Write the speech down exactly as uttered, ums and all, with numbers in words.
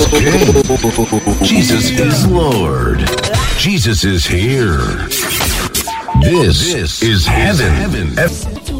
Okay. Jesus is Lord. Jesus is here. This, this is heaven. heaven.